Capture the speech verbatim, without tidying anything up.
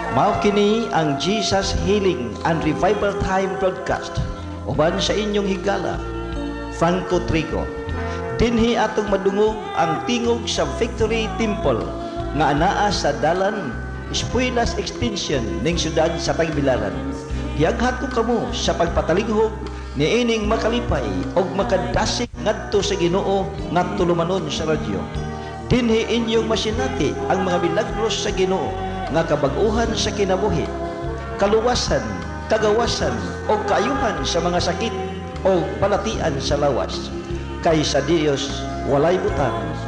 Mao kini ang Jesus Healing and Revival Time broadcast. Uban sa inyong higala, Franco Trigo. Dinhi atong madungog ang tingog sa Victory Temple nga anaa sa dalan Espuelas Extension ning syudad sa Pagbilaran. Giaghat ko kamo sa pagpatalinghog ni ining makalipay og makadasig ngadto sa Ginoo nga tulumanon sa radyo. Dinhi inyong masinati ang mga milagros sa Ginoo nga kabag-uhan sa kinabuhi, kaluwasan, kagawasan o kaayuhan sa mga sakit o palatian sa lawas. Kay sa Dios walay butang.